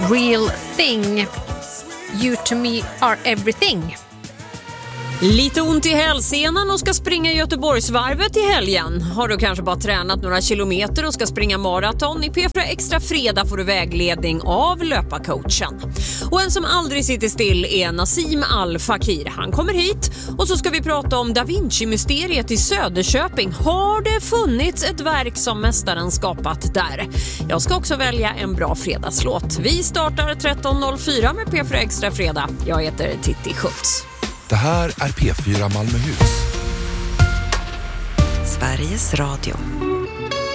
Real thing. You to me are everything. Lite ont i hälsenan och ska springa Göteborgsvarvet i helgen. Har du kanske bara tränat några kilometer och ska springa maraton? I P4 Extra Fredag får du vägledning av löparcoachen. Och en som aldrig sitter still är Nassim Al-Fakir. Han kommer hit och så ska vi prata om Da Vinci-mysteriet i Söderköping. Har det funnits ett verk som mästaren skapat där? Jag ska också välja en bra fredagslåt. Vi startar 13.04 med P4 Extra Fredag. Jag heter Titti Schultz. Det här är P4 Malmöhus. Sveriges Radio.